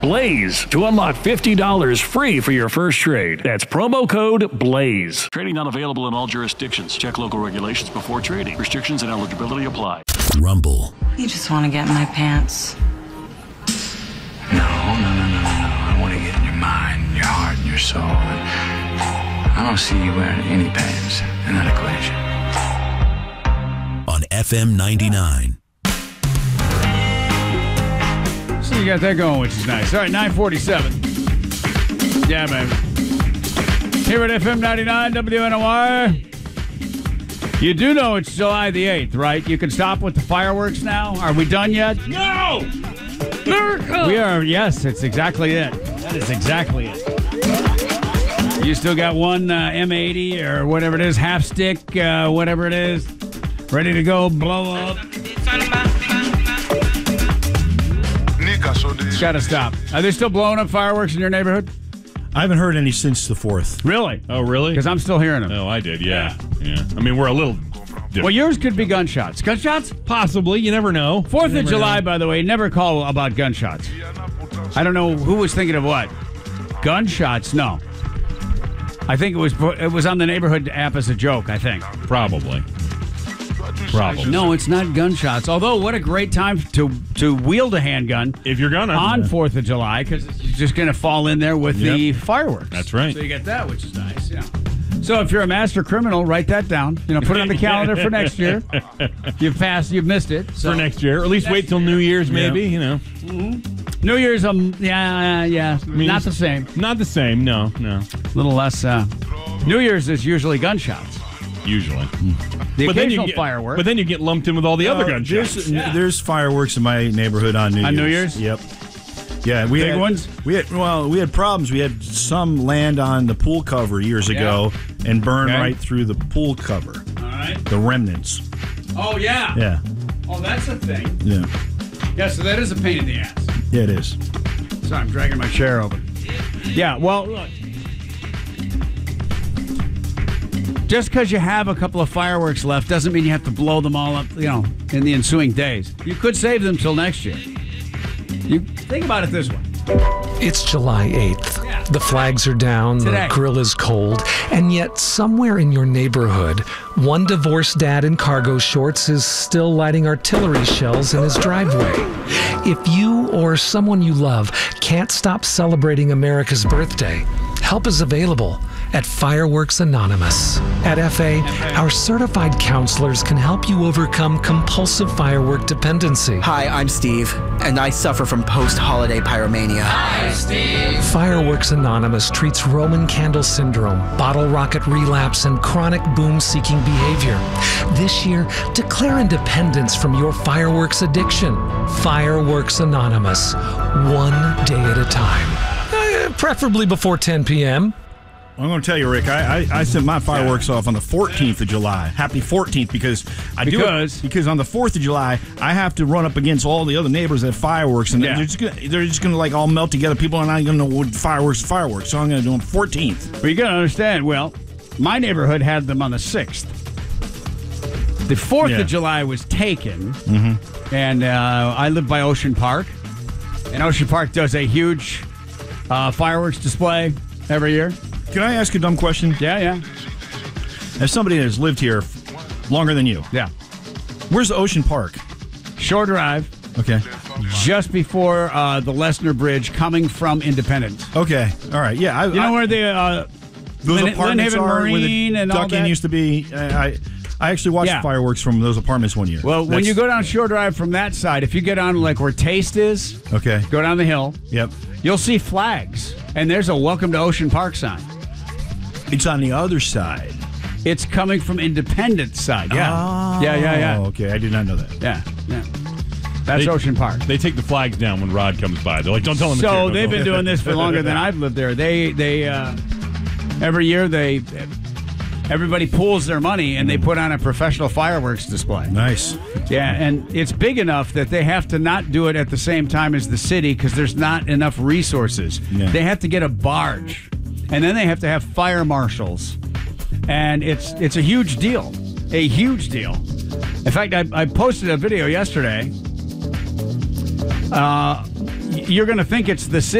Blaze to unlock $50 free for your first trade. That's promo code BLAZE. Trading not available in all jurisdictions. Check local regulations before trading. Restrictions and eligibility apply. Rumble. You just want to get in my pants. No. I want to get in your mind, your heart, and your soul. I don't see you wearing any pants in that equation. On FM 99. So you got that going, which is nice. All right, 9:47. Yeah, man. Here at FM 99 WNOR. You do know it's July the 8th, right? You can stop with the fireworks now. Are we done yet? No! Miracle! We are, yes, it's exactly it. That is exactly it. You still got one M80 or whatever it is, half stick, whatever it is, ready to go, blow up. Got to stop. Are they still blowing up fireworks in your neighborhood? I haven't heard any since the 4th. Really? Oh, really? Because I'm still hearing them. Oh, I did, yeah. I mean, we're a little different. Well, yours could be gunshots. Gunshots? Possibly. You never know. 4th of July, by the way, never call about gunshots. I don't know who was thinking of what. Gunshots? No. I think it was on the neighborhood app as a joke, I think. Probably. No, it's not gunshots. Although, what a great time to wield a handgun. If you're gonna. On 4th of July, because it's just going to fall in there with the fireworks. That's right. So you get that, which is nice, yeah. So if you're a master criminal, write that down. Put it on the calendar for next year. You've missed it. So. For next year. Or at least wait till New Year's, maybe, Mm-hmm. New Year's, yeah. I mean, not the same. Not the same, no. A little less. New Year's is usually gunshots. Usually. The occasional firework. But then you get lumped in with all the other gunshots. There's fireworks in my neighborhood on New Year's. On New Year's? Yep. Yeah, we Big had ones? We had problems. We had some land on the pool cover years ago and burn right through the pool cover. All right. The remnants. Oh, yeah. Yeah. Oh, that's a thing. Yeah. Yeah, so that is a pain in the ass. Yeah, it is. Sorry, I'm dragging my chair over. Yeah, well, look. Just because you have a couple of fireworks left doesn't mean you have to blow them all up, in the ensuing days. You could save them till next year. You think about it this way. It's July 8th. Yeah. The flags are down, Today. The grill is cold, and yet somewhere in your neighborhood, one divorced dad in cargo shorts is still lighting artillery shells in his driveway. If you or someone you love can't stop celebrating America's birthday, help is available at Fireworks Anonymous. At FA, our certified counselors can help you overcome compulsive firework dependency. Hi, I'm Steve, and I suffer from post-holiday pyromania. Hi, Steve. Fireworks Anonymous treats Roman candle syndrome, bottle rocket relapse, and chronic boom-seeking behavior. This year, declare independence from your fireworks addiction. Fireworks Anonymous, one day at a time. Preferably before 10 p.m. I'm going to tell you, Rick, I sent my fireworks off on the 14th of July. Happy 14th because because on the 4th of July, I have to run up against all the other neighbors that have fireworks, and they're just going to like all melt together. People are not going to know what fireworks. So I'm going to do them 14th. But you got to understand, my neighborhood had them on the 6th. The 4th of July was taken, and I live by Ocean Park, and Ocean Park does a huge fireworks display every year. Can I ask a dumb question? Yeah. As somebody that has lived here longer than you. Yeah. Where's Ocean Park? Shore Drive. Okay. Just before the Lesnar Bridge coming from Independence. Okay. All right. Yeah. You know where the those apartments Lynnhaven are Marine where the and all Duck Inn used to be. I actually watched fireworks from those apartments one year. Well, when you go down Shore Drive from that side, if you get on like where Taste is, go down the hill. Yep. You'll see flags, and there's a Welcome to Ocean Park sign. It's on the other side. It's coming from Independence side. Yeah. Oh, Yeah. Okay, I did not know that. Yeah. That's Ocean Park. They take the flags down when Rod comes by. They're like, don't tell him. So they've been doing this for longer than I've lived there. They every year everybody pools their money and they put on a professional fireworks display. Nice. Yeah, and it's big enough that they have to not do it at the same time as the city because there's not enough resources. Yeah. They have to get a barge, and then they have to have fire marshals, and it's a huge deal. A huge deal. In fact, I posted a video yesterday. you're going to think it's the